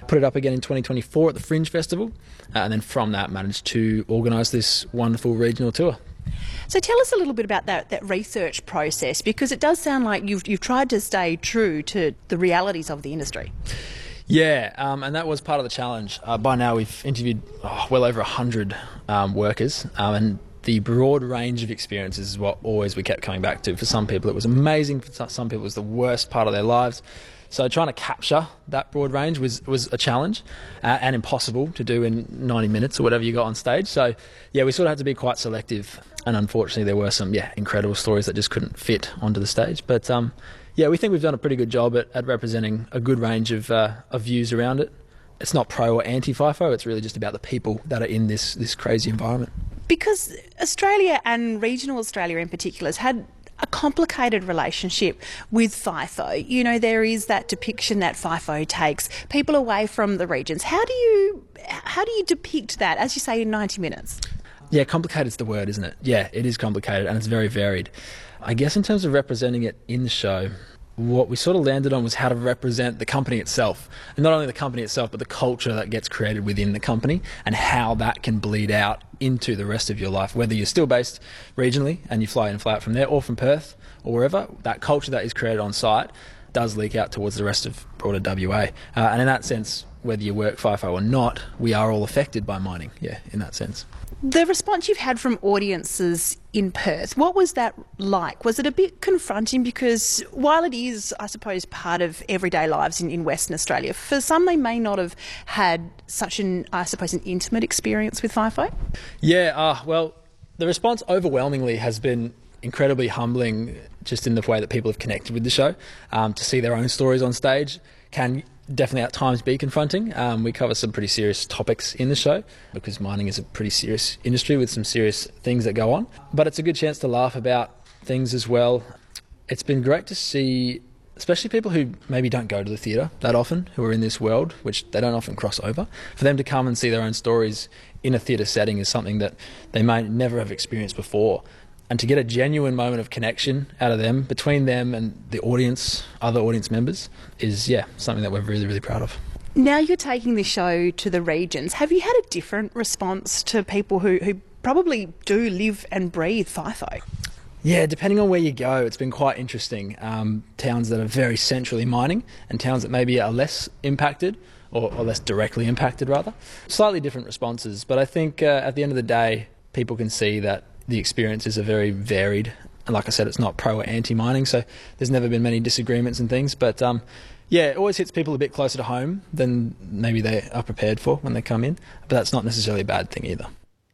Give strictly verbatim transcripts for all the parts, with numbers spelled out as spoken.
put it up again in twenty twenty-four at the Fringe Festival, uh, and then from that managed to organise this wonderful regional tour. So tell us a little bit about that, that research process, because it does sound like you've, you've tried to stay true to the realities of the industry. Yeah, um, and that was part of the challenge. Uh, by now we've interviewed oh, well over one hundred um, workers, um, and the broad range of experiences is what always we kept coming back to. For some people it was amazing, for some people it was the worst part of their lives. So trying to capture that broad range was, was a challenge uh, and impossible to do in ninety minutes or whatever you got on stage. So yeah, we sort of had to be quite selective, and unfortunately there were some yeah incredible stories that just couldn't fit onto the stage. But um, yeah, we think we've done a pretty good job at, at representing a good range of, uh, of views around it. It's not pro or anti-FIFO, it's really just about the people that are in this, this crazy environment. Because Australia, and regional Australia in particular, has had a complicated relationship with FIFO. You know, there is that depiction that FIFO takes people away from the regions. How do you how do you depict that, as you say, in ninety minutes? Yeah, complicated's the word, isn't it? Yeah, it is complicated, and it's very varied. I guess in terms of representing it in the show, what we sort of landed on was how to represent the company itself. And not only the company itself, but the culture that gets created within the company, and how that can bleed out into the rest of your life, whether you're still based regionally and you fly in and fly out from there, or from Perth or wherever. That culture that is created on site does leak out towards the rest of broader W A. Uh, and in that sense, whether you work FIFO or not, we are all affected by mining, yeah, in that sense. The response you've had from audiences in Perth, what was that like? Was it a bit confronting? Because while it is, I suppose, part of everyday lives in, in Western Australia, for some they may not have had such an, I suppose, an intimate experience with FIFO. Yeah, uh, well, the response overwhelmingly has been incredibly humbling, just in the way that people have connected with the show. Um, to see their own stories on stage can definitely at times be confronting. Um, we cover some pretty serious topics in the show, because mining is a pretty serious industry with some serious things that go on. But it's a good chance to laugh about things as well. It's been great to see, especially people who maybe don't go to the theatre that often, who are in this world, which they don't often cross over, for them to come and see their own stories in a theatre setting is something that they may never have experienced before. And to get a genuine moment of connection out of them, between them and the audience, other audience members, is, yeah, something that we're really, really proud of. Now you're taking the show to the regions. Have you had a different response to people who, who probably do live and breathe FIFO? Yeah, depending on where you go, it's been quite interesting. Um, towns that are very centrally mining, and towns that maybe are less impacted, or, or less directly impacted rather. Slightly different responses, but I think uh, at the end of the day, people can see that the experiences are very varied. And like I said, it's not pro or anti-mining, so there's never been many disagreements and things. But um, yeah, it always hits people a bit closer to home than maybe they are prepared for when they come in. But that's not necessarily a bad thing either.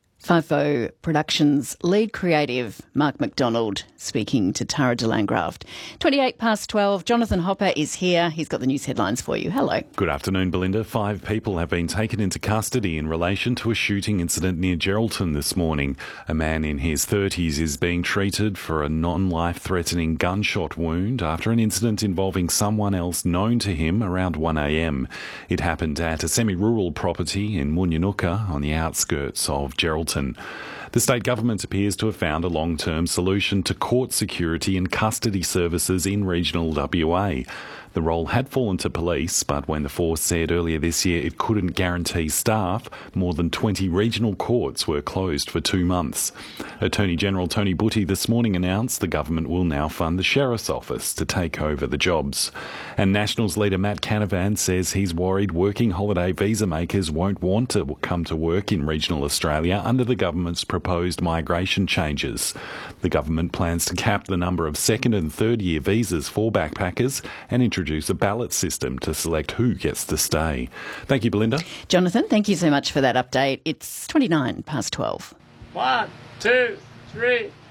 FIFO Productions lead creative Mark McDonald speaking to Tara de Landgraft. twenty-eight past twelve, Jonathan Hopper is here. He's got the news headlines for you. Hello. Good afternoon, Belinda. Five people have been taken into custody in relation to a shooting incident near Geraldton this morning. A man in his thirties is being treated for a non-life-threatening gunshot wound after an incident involving someone else known to him around one a m. It happened at a semi-rural property in Moonyanooka on the outskirts of Geraldton. The state government appears to have found a long-term solution to court security and custody services in regional W A. The role had fallen to police, but when the force said earlier this year it couldn't guarantee staff, more than twenty regional courts were closed for two months. Attorney General Tony Butty this morning announced the government will now fund the Sheriff's Office to take over the jobs. And Nationals leader Matt Canavan says he's worried working holiday visa makers won't want to come to work in regional Australia under the government's proposed migration changes. The government plans to cap the number of second and third year visas for backpackers and introduce a ballot system to select who gets to stay. Thank you, Belinda. Jonathan, thank you so much for that update. It's twenty-nine past twelve. One, two, three.